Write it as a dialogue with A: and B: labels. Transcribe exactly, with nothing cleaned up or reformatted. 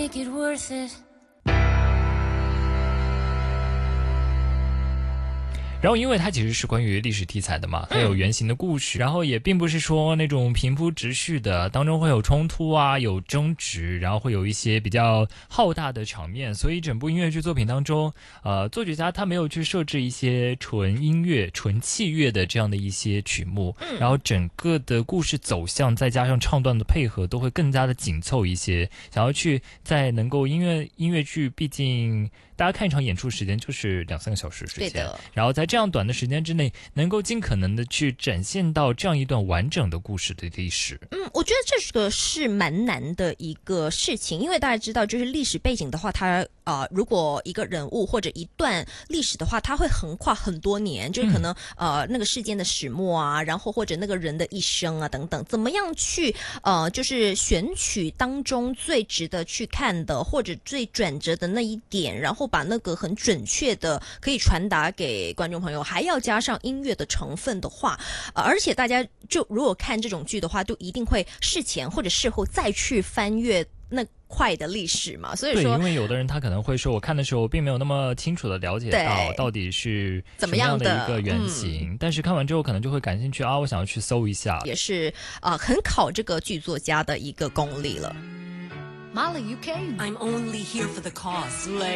A: make it worth it。
B: 然后因为它其实是关于历史题材的嘛，它有原型的故事，然后也并不是说那种平铺直叙的，当中会有冲突啊，有争执，然后会有一些比较浩大的场面，所以整部音乐剧作品当中，呃，作曲家他没有去设置一些纯音乐、纯器乐的这样的一些曲目，然后整个的故事走向再加上唱段的配合都会更加的紧凑一些，想要去在能够音乐音乐剧，毕竟大家看一场演出时间就是两三个小时时间，
A: 对的，
B: 然后在这样短的时间之内，能够尽可能的去展现到这样一段完整的故事的历史。
C: 嗯，我觉得这个是蛮难的一个事情，因为大家知道，就是历史背景的话，它呃，如果一个人物或者一段历史的话，它会横跨很多年，就是可能、嗯、呃那个事件的始末啊，然后或者那个人的一生啊等等，怎么样去呃就是选取当中最值得去看的或者最转折的那一点，然后把那个很准确的可以传达给观众朋友，还要加上音乐的成分的话，呃、而且大家就如果看这种剧的话，就一定会事前或者事后再去翻阅那块的历史嘛，所以说，
B: 对，因为有的人他可能会说，我看的时候并没有那么清楚的了解到到底是
C: 怎么样
B: 的一个原型，嗯、但是看完之后可能就会感兴趣啊，我想要去搜一下，
C: 也是啊、呃，很考这个剧作家的一个功力了。
A: Molly, you came.
D: I'm only here for the cause.